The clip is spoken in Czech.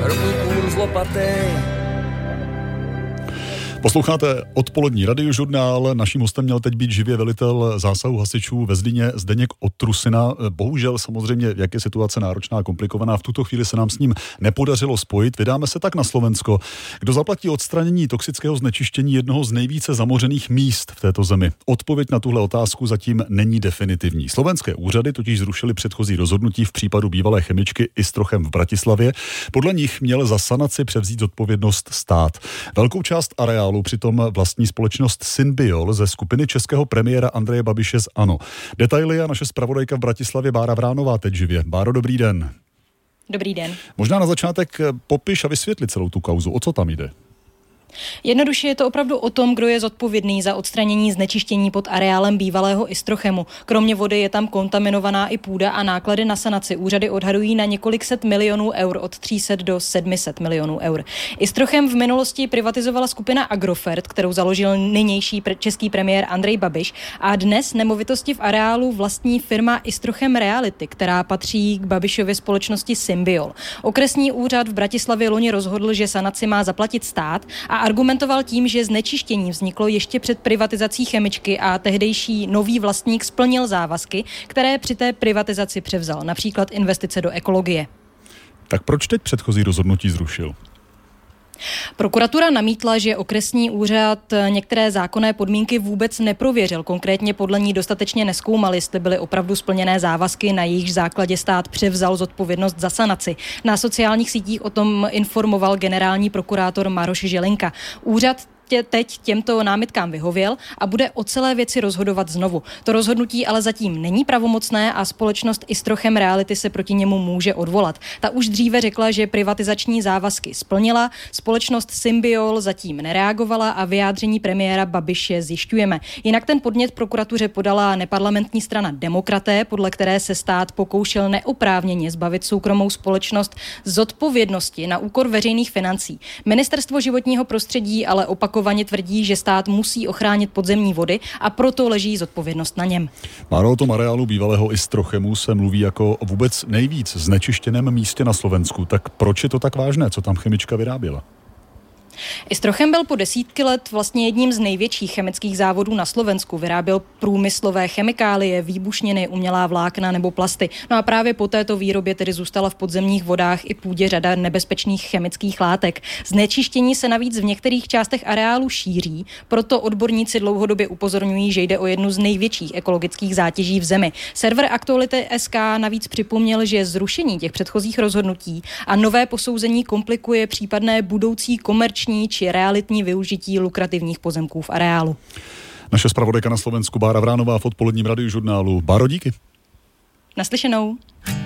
robník kurz lopatej. Posloucháte odpolední radiožurnál. Naším hostem měl teď být živě velitel zásahu hasičů ve Zlíně Zdeněk Otrusina. Bohužel samozřejmě, jak je situace náročná a komplikovaná, v tuto chvíli se nám s ním nepodařilo spojit. Vydáme se tak na Slovensko. Kdo zaplatí odstranění toxického znečištění jednoho z nejvíce zamořených míst v této zemi? Odpověď na tuhle otázku zatím není definitivní. Slovenské úřady totiž zrušily předchozí rozhodnutí v případu bývalé chemičky Istrochem v Bratislavě. Podle nich měl za sanaci převzít zodpovědnost stát. Velkou část areálu přitom vlastní společnost Synbiol ze skupiny českého premiéra Andreje Babiše z ANO. Detaily a naše zpravodajka v Bratislavě Bára Vránová teď živě. Báro, dobrý den. Dobrý den. Možná na začátek popiš a vysvětli celou tu kauzu. O co tam jde? Jednoduše je to opravdu o tom, kdo je zodpovědný za odstranění znečištění pod areálem bývalého Istochemu. Kromě vody je tam kontaminovaná i půda a náklady na sanaci úřady odhadují na několik set milionů eur, od 300 do 700 milionů eur. Istrochem v minulosti privatizovala skupina Agrofert, kterou založil nynější český premiér Andrej Babiš, a dnes nemovitosti v areálu vlastní firma Istrochem Reality, která patří k Babišově společnosti Synbiol. Okresní úřad v Bratislavě loni rozhodl, že sanaci má zaplatit stát, a argumentoval tím, že znečištění vzniklo ještě před privatizací chemičky a tehdejší nový vlastník splnil závazky, které při té privatizaci převzal, například investice do ekologie. Tak proč teď předchozí rozhodnutí zrušil? Prokuratura namítla, že okresní úřad některé zákonné podmínky vůbec neprověřil. Konkrétně podle ní dostatečně nezkoumal, jestli byly opravdu splněné závazky, na jejichž základě stát převzal zodpovědnost za sanaci. Na sociálních sítích o tom informoval generální prokurátor Maroš Žilinka. Úřad teď těmto námitkám vyhověl a bude o celé věci rozhodovat znovu. To rozhodnutí ale zatím není pravomocné a společnost Istrochem Reality se proti němu může odvolat. Ta už dříve řekla, že privatizační závazky splnila, společnost Synbiol zatím nereagovala a vyjádření premiéra Babiše zjišťujeme. Jinak ten podnět prokuratuře podala neparlamentní strana Demokraté, podle které se stát pokoušel neoprávněně zbavit soukromou společnost z odpovědnosti na úkor veřejných financí. Ministerstvo životního prostředí ale opakovaně tvrdí, že stát musí ochránit podzemní vody a proto leží zodpovědnost na něm. Máro, o tom areálu bývalého Istrochemu se mluví jako o vůbec nejvíc znečištěném místě na Slovensku. Tak proč je to tak vážné, co tam chemička vyráběla? Istrochem byl po desítky let vlastně jedním z největších chemických závodů na Slovensku. Vyráběl průmyslové chemikálie, výbušniny, umělá vlákna nebo plasty. No a právě po této výrobě tedy zůstala v podzemních vodách i půdě řada nebezpečných chemických látek. Znečištění se navíc v některých částech areálu šíří, proto odborníci dlouhodobě upozorňují, že jde o jednu z největších ekologických zátěží v zemi. Server Aktuality.sk navíc připomněl, že zrušení těch předchozích rozhodnutí a nové posouzení komplikuje případné budoucí komerční či realitní využití lukrativních pozemků v areálu. Naše zpravodajka na Slovensku Bára Vránová v odpoledním radiožurnálu. Báro, díky. Naslyšenou.